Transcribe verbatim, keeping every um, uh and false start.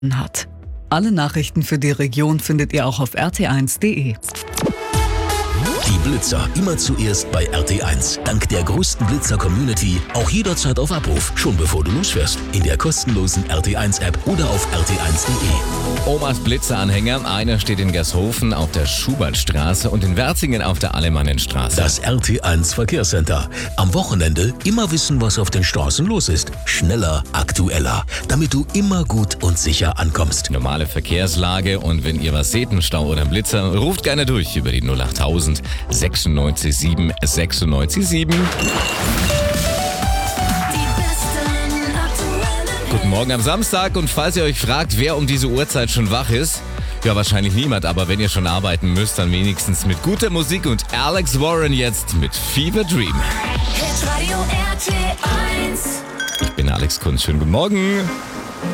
hat. Alle Nachrichten für die Region findet ihr auch auf r t eins punkt d e. Die Blitzer immer zuerst bei R T eins. Dank der größten Blitzer-Community auch jederzeit auf Abruf, schon bevor du losfährst. In der kostenlosen R T eins App oder auf r t eins punkt d e. Omas Blitzeranhänger, einer steht in Gershofen auf der Schubertstraße und in Wertzingen auf der Alemannenstraße. Das R T eins Verkehrscenter. Am Wochenende immer wissen, was auf den Straßen los ist. Schneller, aktueller, damit du immer gut und sicher ankommst. Normale Verkehrslage, und wenn ihr was seht, einen Stau oder einen Blitzer, ruft gerne durch über die null achttausend sechsundneunzig sieben sechsundneunzig sieben. Guten Morgen am Samstag, und falls ihr euch fragt, wer um diese Uhrzeit schon wach ist, ja, wahrscheinlich niemand, aber wenn ihr schon arbeiten müsst, dann wenigstens mit guter Musik und Alex Warren jetzt mit Fever Dream. Hitradio R T eins. Ich bin Alex Kunz, schönen guten Morgen.